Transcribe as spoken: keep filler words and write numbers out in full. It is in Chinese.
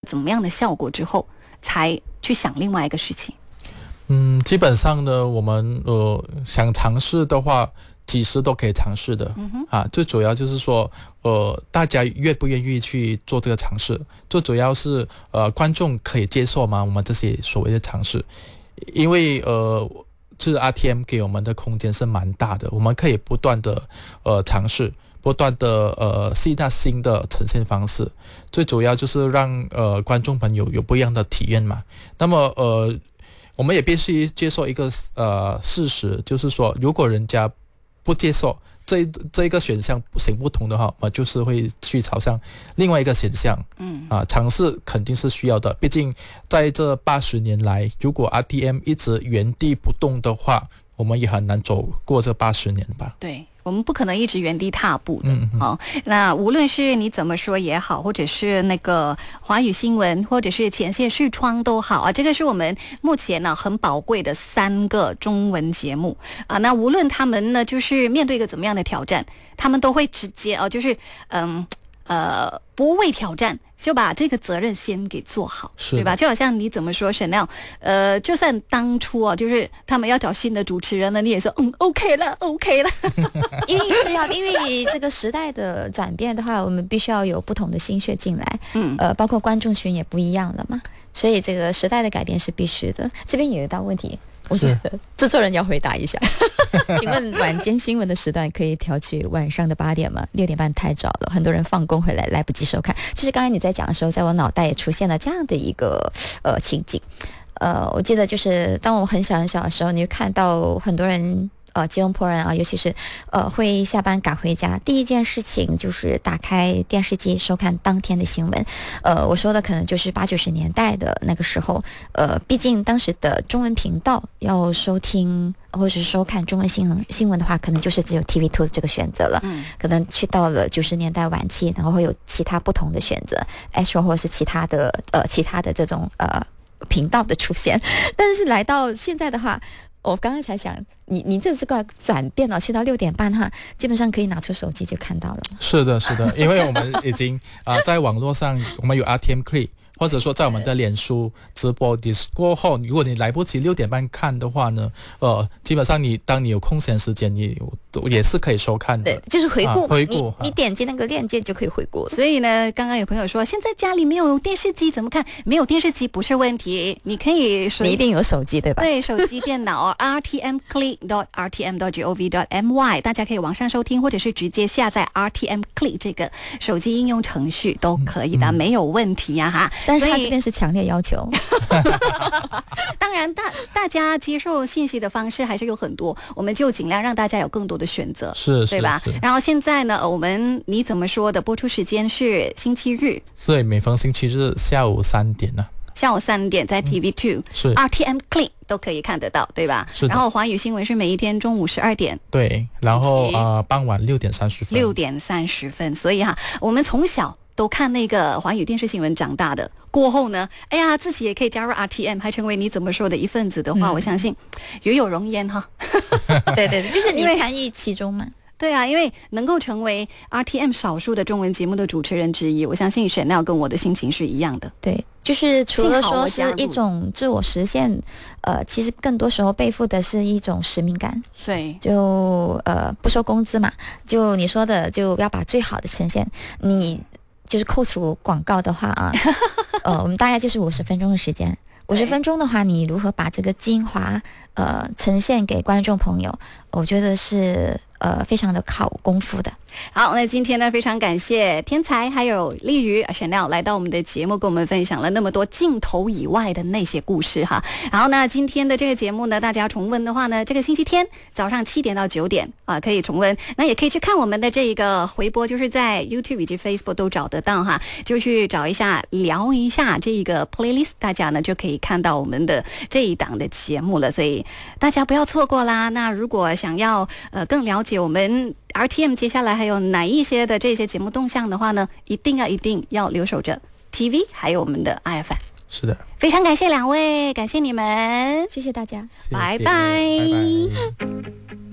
怎么样的效果之后，才去想另外一个事情？ 嗯，基本上呢，我们呃想尝试的话，几时都可以尝试的。嗯哼，啊，最主要就是说，呃，大家愿不愿意去做这个尝试？最主要是呃，观众可以接受吗？我们这些所谓的尝试，因为呃。是 R T M 给我们的空间是蛮大的，我们可以不断的呃尝试，不断的呃吸纳新的呈现方式，最主要就是让呃观众朋友有不一样的体验嘛。那么呃我们也必须接受一个呃事实，就是说如果人家不接受这这一个选项行不通的话，我们就是会去朝向另外一个选项。嗯啊，尝试肯定是需要的，毕竟在这八十年来，如果 R T M 一直原地不动的话，我们也很难走过这八十年吧。 对，我们不可能一直原地踏步的。 嗯嗯哦，那无论是你怎么说也好，或者是那个华语新闻，或者是前线视窗都好啊，这个是我们目前呢很宝贵的三个中文节目啊。那无论他们呢，就是面对一个怎么样的挑战，他们都会直接啊，就是嗯呃不畏挑战。就把这个责任先给做好，对吧？就好像你怎么说 Chanel， 呃，就算当初啊，就是他们要找新的主持人了，你也说嗯 OK 了 OK 了， 一定是要，因为这个时代的转变的话，我们必须要有不同的心血进来，嗯，呃，包括观众群也不一样了嘛，所以这个时代的改变是必须的。这边有一道问题，我觉得制作人要回答一下。请问晚间新闻的时段可以调去晚上的八点吗？六点半太早了，很多人放工回来来不及收看。其实刚才你在讲的时候，在我脑袋也出现了这样的一个呃情景。呃，我记得就是当我很小很小的时候，你会看到很多人。呃，吉隆坡人啊，尤其是呃会下班赶回家，第一件事情就是打开电视机收看当天的新闻。呃，我说的可能就是八九十年代的那个时候，呃，毕竟当时的中文频道要收听或者是收看中文新闻新闻的话，可能就是只有 T V 二 这个选择了。嗯，可能去到了九十年代晚期，然后会有其他不同的选择 ，Astro 或者是其他的呃其他的这种呃频道的出现。但是来到现在的话，我刚才才想，你你这这个转变了，去到六点半哈，基本上可以拿出手机就看到了。 是的，是的，因为我们已经啊、呃、在网络上，我们有 R T M Click， 或者说在我们的脸书直播过后，如果你来不及六点半看的话呢，呃，基本上你当你有空闲时间，你也是可以收看的。 对，就是回顾、啊， 回顾， 你你点击那个链接就可以回顾。 所以呢，刚刚有朋友说，现在家里没有电视机怎么看？没有电视机不是问题，你可以你一定有手机对吧？ 对，手机、电脑 r t m click dot r t m dot gov dot my， 大家可以网上收听，或者是直接下载 R T M Click 这个手机应用程序都可以的，嗯、没有问题呀、啊、哈。 但是他这边是强烈要求。 当然大大家接受信息的方式还是有很多，我们就尽量让大家有更多的选择， 是， 对吧？然后现在呢，我们你怎么说的播出时间是星期日， 所以每逢星期日下午三点呢、啊。 下午三点在 T V 二、嗯、 是 R T M Click 都可以看得到，对吧？ 是的。 然后华语新闻是每一天中午十二点， 对，然后呃傍晚六点三十分， 六点三十分。所以哈，我们从小都看那个华语电视新闻长大的，过后呢，哎呀，自己也可以加入 R T M， 还成为你怎么说的一份子的话，嗯、我相信与有荣焉哈。 对对对，就是你参与其中嘛。 对啊，因为能够成为 R T M 少数的中文节目的主持人之一，我相信Chanel跟我的心情是一样的。 对，就是除了说是一种自我实现，呃，其实更多时候背负的是一种使命感。 对， 就呃不收工资嘛，就你说的，就要把最好的呈现。你就是扣除广告的话啊，呃，我们大概就是五十分钟的时间。五十分钟的话，你如何把这个精华呃呈现给观众朋友？我觉得是呃非常的考功夫的。 好，那今天呢，非常感谢天才还有丽瑜 Chanel 来到我们的节目，跟我们分享了那么多镜头以外的那些故事哈。然后呢，今天的这个节目呢，大家重温的话呢，这个星期天早上七点到九点啊，可以重温。那也可以去看我们的这一个回播，就是在 YouTube 以及 Facebook 都找得到哈，就去找一下聊一下这一个 playlist， 大家呢就可以看到我们的这一档的节目了。所以大家不要错过啦。那如果想要呃更了解我们R T M 接下来还有哪一些的这些节目动向的话呢，一定要一定要留守着 T V 还有我们的 I F M。 是的， 非常感谢两位，感谢你们， 谢谢大家， 谢谢， 拜拜。 拜拜。